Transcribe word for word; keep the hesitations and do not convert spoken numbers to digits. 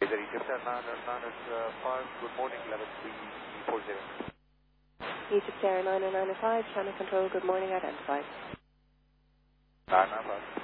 Is it Egypt Air nine nine five, good morning, eleven three four zero. Egypt Air nine nine five, channel control, good morning, identified. nine nine five.